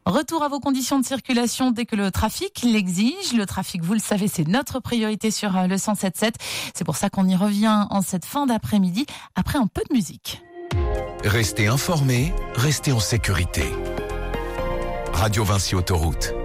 Retour à vos conditions de circulation dès que le trafic l'exige. Le trafic, vous le savez, c'est notre priorité sur le 107.7. C'est pour ça qu'on y revient en cette fin d'après-midi, après un peu de musique. Restez informés, restez en sécurité. Radio Vinci Autoroute.